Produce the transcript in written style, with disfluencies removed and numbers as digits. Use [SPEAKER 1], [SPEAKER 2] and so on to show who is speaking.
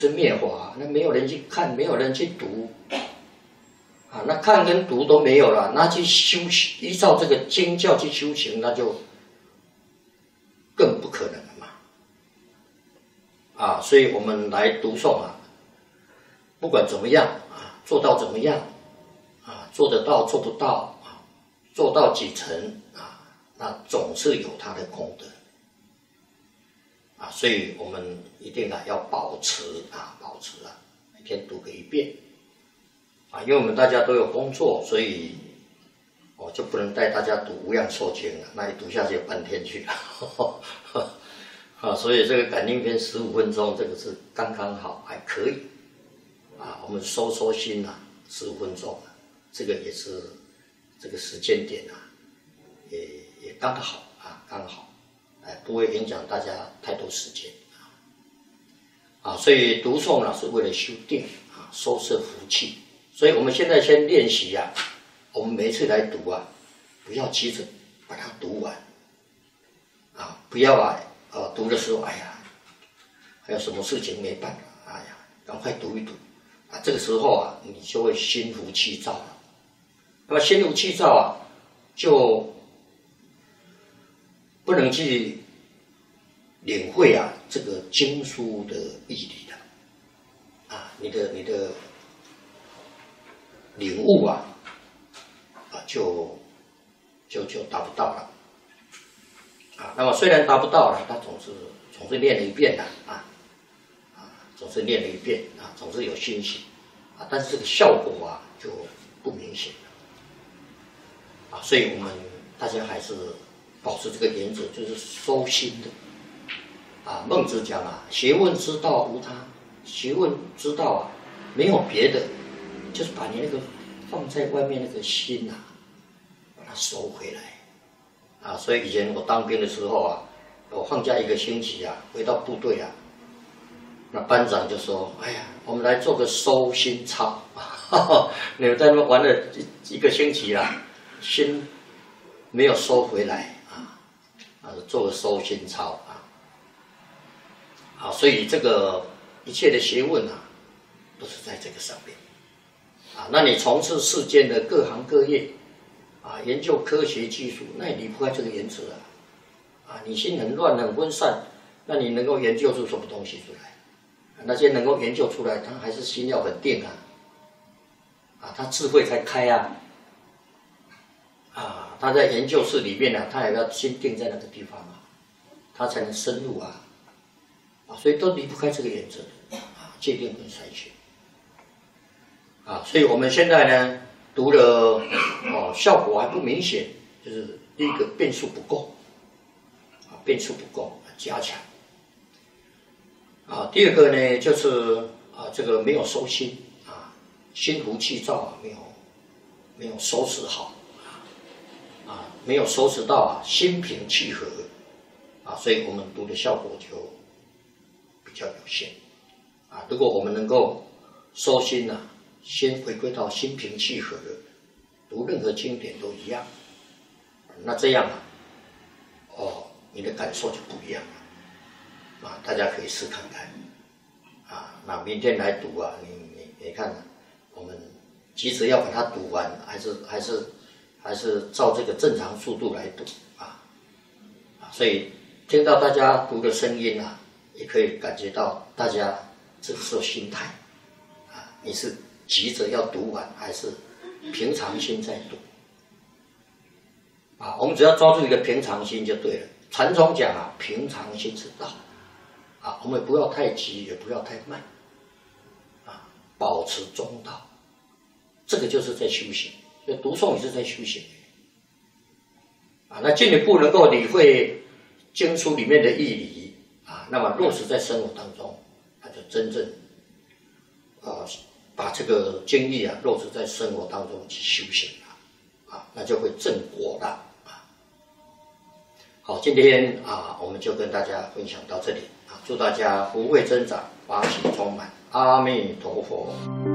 [SPEAKER 1] 是灭法，那没有人去看，没有人去读，啊，那看跟读都没有了，那去修行，依照这个经教去修行，那就更不可能了嘛。啊，所以我们来读诵啊，不管怎么样啊，做到怎么样啊，做得到做不到啊，做到几成啊，那总是有它的功德。啊，所以我们一定要保持啊，每天读个1遍啊，因为我们大家都有工作，所以我就不能带大家读《无量寿经》了，那一读下去半天去了啊，所以这个感应篇15分钟，这个是刚刚好，还可以啊。我们收心啊，15分钟啊，这个也是这个时间点啊，也刚好啊，刚好。不会影响大家太多时间啊，所以读诵呢是为了修定啊，收摄福气。所以我们现在先练习啊，我们每一次来读啊，不要急着把它读完啊，不要读的时候，哎呀，还有什么事情没办法，哎呀，赶快读一读啊，这个时候啊，你就会心浮气躁了。那么心浮气躁啊，就不能去领会啊这个经书的义理的啊，你的领悟啊就达不到了啊。那么虽然达不到了，他总是念了1遍的总是念了1遍啊，总是有欣喜啊，但是这个效果啊就不明显了啊。所以我们大家还是保持这个原则，就是收心的啊。孟子讲啊，学问之道无他，学问之道啊，没有别的，就是把你那个放在外面那个心啊，把它收回来啊。所以以前我当兵的时候啊，我放假1个星期啊，回到部队啊，那班长就说：“哎呀，我们来做个收心操，你们在那边玩了一个星期啦，心没有收回来。”做个收心操啊，所以这个一切的学问啊，都是在这个上面啊。那你从事世间的各行各业啊，研究科学技术，那也离不开这个原则啊。你心很乱很分散，那你能够研究出什么东西出来？那些能够研究出来，他还是心要很定啊，他智慧才开啊。他在研究室里面呢，他也要心定在那个地方啊，他才能深入啊，所以都离不开这个原则啊，戒定跟筛选啊。所以我们现在呢，读了效果还不明显，就是第一个变数不够啊，变数不够，加强啊。第二个呢，就是这个没有收心啊，心浮气躁啊，没有收拾好。没有收拾到啊，心平气和啊，所以我们读的效果就比较有限啊。如果我们能够收心啊，先回归到心平气和，读任何经典都一样，那这样你的感受就不一样了啊。大家可以试看看啊。那明天来读啊，你看我们急着要把它读完，还是照这个正常速度来读所以听到大家读的声音啊，也可以感觉到大家这是心态你是急着要读完，还是平常心在读我们只要抓住一个平常心就对了。禅宗讲平常心是道我们不要太急，也不要太慢保持中道，这个就是在修行。所以读诵也是在修行那进一步能够理会经书里面的义理那么落实在生活当中，那就真正把这个经义落实在生活当中去修行那就会正果了好，今天我们就跟大家分享到这里祝大家福慧增长，法喜充满，阿弥陀佛。